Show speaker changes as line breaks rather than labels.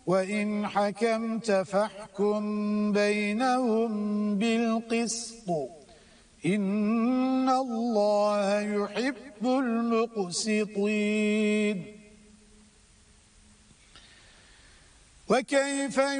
وإن حكمت فاحكم بينهم بالقسط إن الله يحب المقسطين. وكيف